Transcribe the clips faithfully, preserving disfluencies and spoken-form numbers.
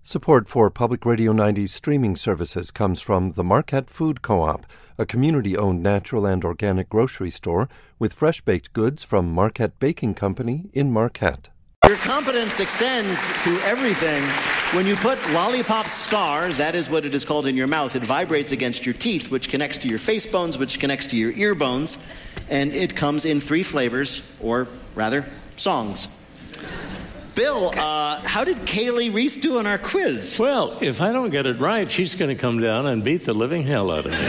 Support for Public Radio ninety's streaming services comes from the Marquette Food Co-op, a community-owned natural and organic grocery store with fresh-baked goods from Marquette Baking Company in Marquette. Your competence extends to everything. When you put Lollipop Star, that is what it is called, in your mouth, it vibrates against your teeth, which connects to your face bones, which connects to your ear bones, and it comes in three flavors, or rather, songs. Bill, uh, how did Kaylee Reese do on our quiz? Well, if I don't get it right, she's going to come down and beat the living hell out of me.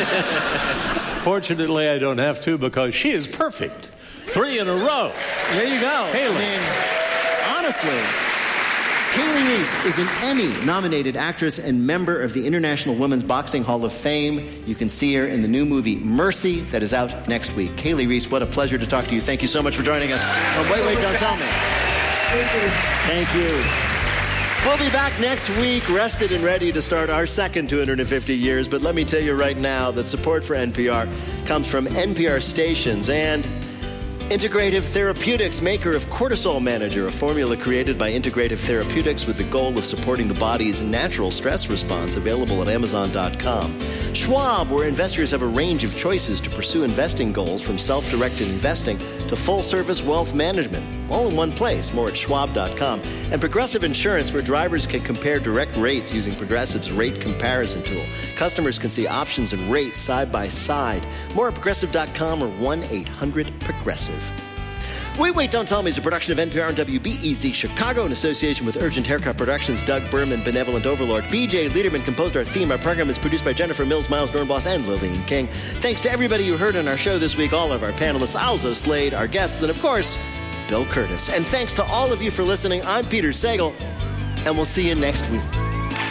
Fortunately, I don't have to because she is perfect. Three in a row. There you go. Kaylee. I mean, honestly, Kaylee Reese is an Emmy-nominated actress and member of the International Women's Boxing Hall of Fame. You can see her in the new movie Mercy that is out next week. Kaylee Reese, what a pleasure to talk to you. Thank you so much for joining us. Oh, wait, wait, don't tell me. Thank you. Thank you. We'll be back next week, rested and ready to start our second two hundred fifty years. But let me tell you right now that support for N P R comes from N P R stations and Integrative Therapeutics, maker of Cortisol Manager, a formula created by Integrative Therapeutics with the goal of supporting the body's natural stress response, available at amazon dot com. Schwab, where investors have a range of choices to pursue investing goals, from self-directed investing to full-service wealth management, all in one place. More at schwab dot com. And Progressive Insurance, where drivers can compare direct rates using Progressive's rate comparison tool. Customers can see options and rates side by side. More at progressive dot com or one eight hundred progressive. Wait, Wait, Don't Tell Me is a production of N P R and W B E Z Chicago in association with Urgent Haircut Productions, Doug Berman, Benevolent Overlord. B J Liederman composed our theme. Our program is produced by Jennifer Mills, Miles Dornbos, and Lillian King. Thanks to everybody you heard on our show this week, all of our panelists, Alzo Slade, our guests, and of course, Bill Curtis. And thanks to all of you for listening. I'm Peter Sagal, and we'll see you next week.